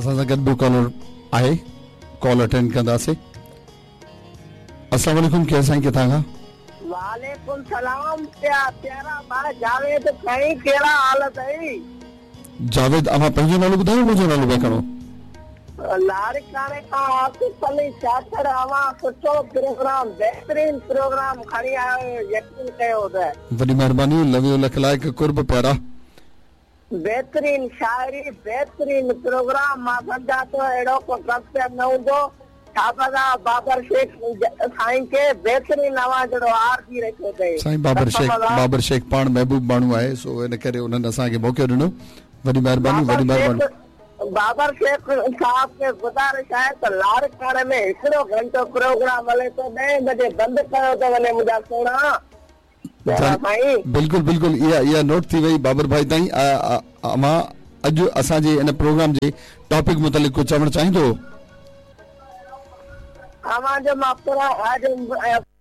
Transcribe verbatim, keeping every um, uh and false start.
असां सां गॾु ॿियो कॉलर आहे, कॉल अटेंड कंदासीं। अस्सलाम वालेकुम, केरु साईं, किथां खां? वालेकुम सलाम, प्यारा भाई जावेद साईं, कहिड़ा हाल अथई? जावेद, अवां पंहिंजो नालो ॿुधायो, मुंहिंजो नालो पिया खणो। लाड़काने खां आसिफ अली शाखर, अवां सुठो प्रोग्राम, बहितरीन प्रोग्राम खणी आयो, यकीन कयो त। वॾी महिरबानी, लवियो लख लाइक कुर्ब प्यारा। बहितरीन शायरी, बहितरीन प्रोग्राम, मां सम्झा थो अहिड़ो को कंसेप्ट न हूंदो। छापा बाबर शेख साईं के बहितरीन आवाज़ जो आर जी रखियो अथई। साईं बाबर शेख, बाबर शेख पाण महबूब माण्हू आहे, सो इन करे उन्हनि असांखे मौक़ो ॾिनो। वॾी महिरबानी, वॾी महिरबानी। बाबर शेख साहब के गुज़ारिश आहे त लाड़काने में हिकिड़ो घंटो प्रोग्राम हले तो, ॾहें बजे बंदि कयो तो वञे मुंहिंजा सोना। बिल्कुल बिल्कुल, इहा इहा नोट थी वई बाबर भाई ताईं। मां अॼु असांजे इन प्रोग्राम जे टॉपिक मुतलिक़ कुझु चवणु चाहींदो? अवां जो मां पूरा